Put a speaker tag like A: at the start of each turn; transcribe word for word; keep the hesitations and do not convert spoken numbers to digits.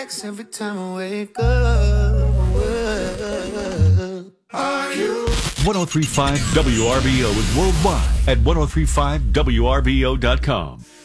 A: sex every time I wake up. Are you?
B: ten thirty-five W R B O is worldwide at ten thirty-five W R B O dot com.